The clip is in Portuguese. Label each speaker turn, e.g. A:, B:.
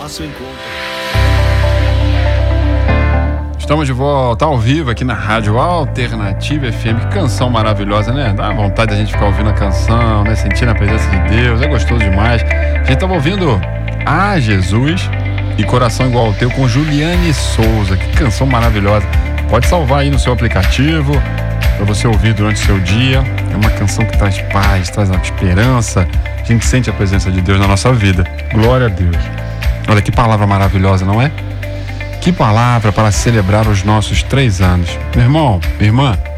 A: nosso encontro.
B: Estamos de volta ao vivo aqui na Rádio Alternativa FM. Que canção maravilhosa, né? Dá vontade da gente ficar ouvindo a canção, né? Sentindo a presença de Deus, é gostoso demais. A gente estava ouvindo Ah, Jesus e Coração Igual ao Teu com Juliane Souza. Que canção maravilhosa. Pode salvar aí no seu aplicativo para você ouvir durante o seu dia. É uma canção que traz paz, traz esperança. A gente sente a presença de Deus na nossa vida. Glória a Deus. Olha que palavra maravilhosa, não é? Que palavra para celebrar os nossos 3 anos. Meu irmão, minha irmã,